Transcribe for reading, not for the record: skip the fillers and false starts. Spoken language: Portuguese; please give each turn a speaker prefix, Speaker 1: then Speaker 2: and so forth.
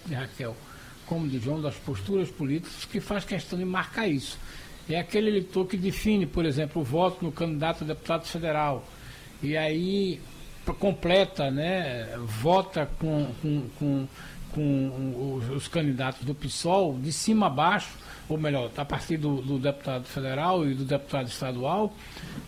Speaker 1: de Raquel como de João, das posturas políticas, que faz questão de marcar isso. É aquele eleitor que define, por exemplo, o voto no candidato a deputado federal. E aí completa, né, vota com os candidatos do PSOL de cima a baixo, ou melhor, a partir do deputado federal e do deputado estadual,